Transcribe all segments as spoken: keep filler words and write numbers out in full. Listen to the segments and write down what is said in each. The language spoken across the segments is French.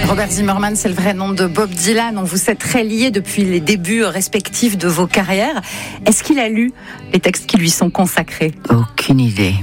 Robert Zimmerman, c'est le vrai nom de Bob Dylan. On vous est très liés depuis les débuts respectifs de vos carrières. Est-ce qu'il a lu les textes qui lui sont consacrés ? Aucune idée.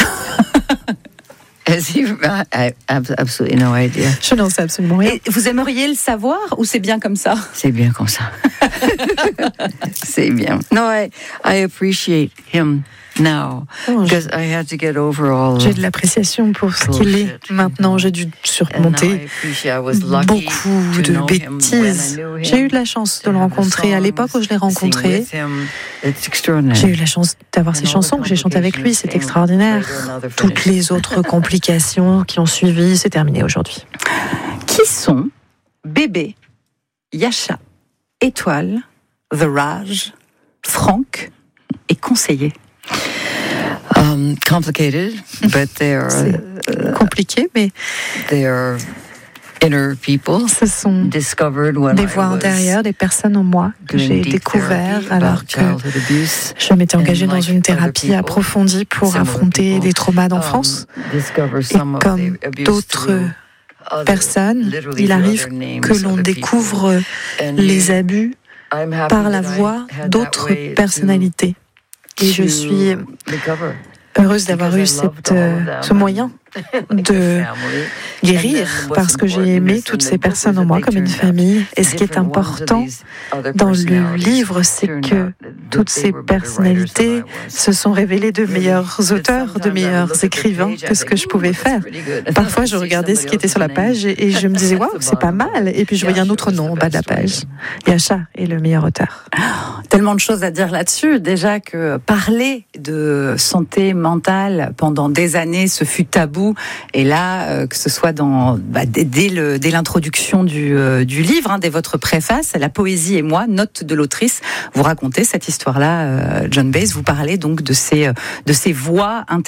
I have absolutely no idea. Je n'en sais absolument rien. Et vous aimeriez le savoir ou c'est bien comme ça ? C'est bien comme ça. C'est bien. No, I, I appreciate him now because I had to get over all. J'ai de l'appréciation pour ce qu'il est maintenant. J'ai dû surmonter beaucoup de bêtises. J'ai eu de la chance de le rencontrer à l'époque où je l'ai rencontré. J'ai eu la chance d'avoir ces chansons que j'ai chantées avec lui. C'est extraordinaire. Toutes les autres complications qui ont suivi, c'est terminé aujourd'hui. Qui sont Bébé, Yasha, Étoile, The Rage, Franck et Conseiller? Um, complicated, but they are uh, compliqué, mais they are inner people. Ce sont discovered when des voix intérieures, des personnes en moi que j'ai découvert alors que je m'étais engagée dans une thérapie approfondie pour affronter des traumas d'enfance. Et comme d'autres personnes, il arrive que l'on découvre les abus par la voix d'autres personnalités. Et je suis heureuse d'avoir eu cette, euh, ce moyen de guérir parce que j'ai aimé toutes ces personnes en moi comme une famille. Et ce qui est important dans le livre, c'est que toutes ces personnalités se sont révélées de meilleurs auteurs, de meilleurs écrivains que ce que je pouvais faire. Parfois, je regardais ce qui était sur la page et, et je me disais « Waouh, c'est pas mal !» Et puis je voyais un autre nom au bas de la page. Yasha est le meilleur auteur. Oh, tellement de choses à dire là-dessus. Déjà que parler de santé mentale pendant des années, ce fut tabou. Et là, euh, que ce soit dans, bah, dès, dès, le, dès l'introduction du, euh, du livre, hein, dès votre préface, La poésie et moi, note de l'autrice, vous racontez cette histoire-là, euh, John Baez, vous parlez donc de ces, de ces voix intérieures